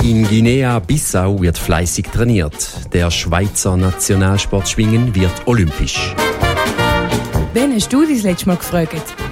In Guinea-Bissau wird fleissig trainiert. Der Schweizer Nationalsport Schwingen wird olympisch. Wen hast du das letzte Mal gefragt?